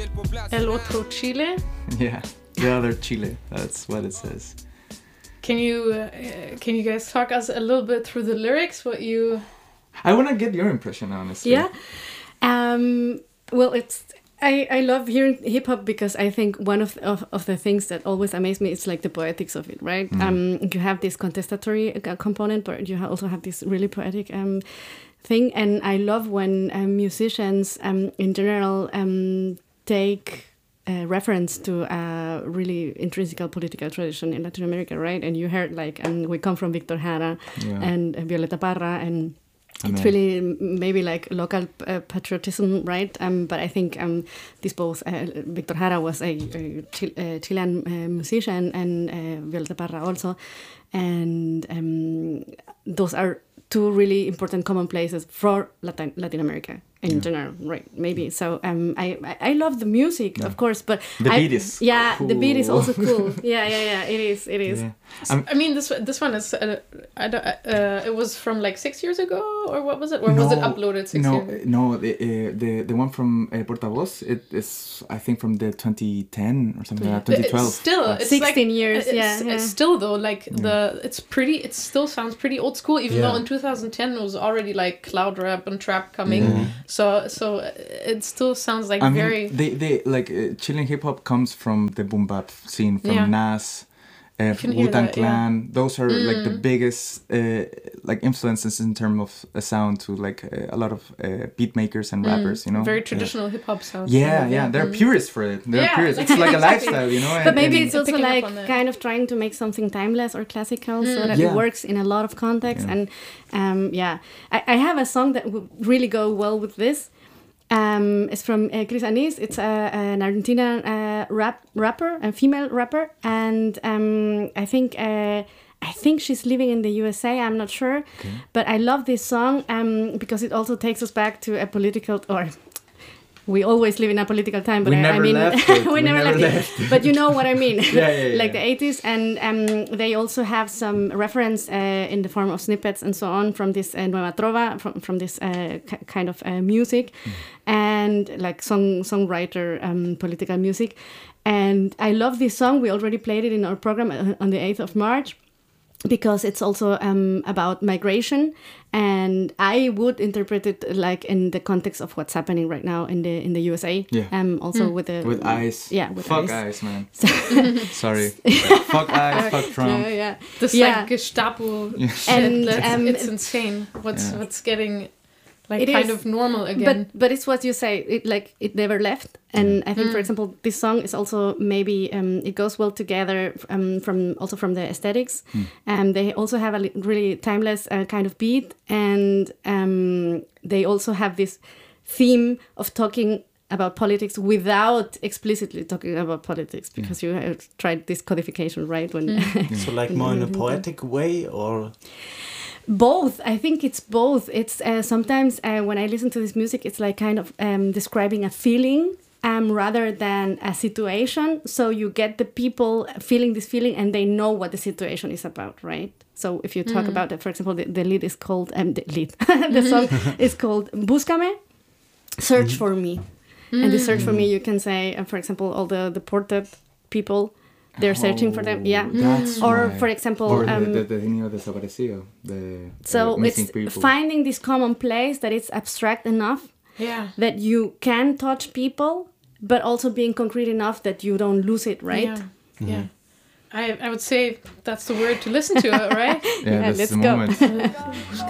El otro Chile. Yeah, the other Chile. That's what it says. Can you guys talk us a little bit through the lyrics? What you? I want to get your impression, honestly. Yeah. Well, I love hearing hip hop because I think one of the things that always amaze me is like the poetics of it, right? You have this contestatory component, but you also have this really poetic thing, and I love when musicians in general take reference to a really intrinsic political tradition in Latin America, right? And you heard like we come from Victor Jara and Violeta Parra, and it's really maybe like local patriotism, right? But I think this both Victor Jara was a Chilean musician, and Violeta Parra also, and those are two really important common places for Latin America in general, right? Maybe so. I love the music, of course, but the beat is cool. The beat is also cool. Yeah. It is. Yeah. I mean, this one is. It was from like 6 years ago, or what was it? Or was it uploaded 6 years? No. The one from Portavoz, it is I think from the 2010 or something like that, 2012. It's still, it's 16 like, years. It's still though like it's pretty. It still sounds pretty old school, even though in 2010 it was already like cloud rap and trap coming. Yeah. So it still sounds like very. They like Chilean hip hop comes from the boom bap scene from Nas, Wu-Tang Clan. Those are like the biggest like influences in terms of a sound to like a lot of beat makers and rappers. You know, very traditional hip hop sounds. Yeah. They're purists for it. They're purists. It's like a lifestyle, you know. But maybe it's also like kind of trying to make something timeless or classical, so that it works in a lot of contexts. And I have a song that would really go well with this. It's from Cris Anís. It's an Argentinian rapper, a female rapper, and I think she's living in the USA. I'm not sure, but I love this song because it also takes us back to a political or. We always live in a political time, but we never left it. But you know what I mean, like the 80s, and they also have some reference in the form of snippets and so on from this Nueva Trova, from this kind of music, and like songwriter political music. And I love this song. We already played it in our program on the 8th of March. Because it's also about migration, and I would interpret it like in the context of what's happening right now in the USA. Also with ICE. Yeah, with fuck ICE, man. Sorry. Fuck ICE. Fuck Trump. This like Gestapo shit. And it's insane. What's getting like kind of normal again. But it's what you say. It never left. And I think, for example, this song is also maybe it goes well together from the aesthetics. They also have a really timeless kind of beat, and they also have this theme of talking about politics without explicitly talking about politics, because you have tried this codification, right? When so like more in a poetic way, or. Both. I think it's both. It's sometimes when I listen to this music, it's like kind of describing a feeling rather than a situation. So you get the people feeling this feeling, and they know what the situation is about, right? So if you talk about it, for example, the lead is called the song is called Búscame, Search for Me. And the search for me, you can say, for example, all the deported people. They're searching for them, or right. For example, or the niño desaparecido, so missing it's people. Finding this common place that it's abstract enough that you can touch people, but also being concrete enough that you don't lose it, right? Yeah. I would say that's the word to listen to, right? That's let's the go. moment.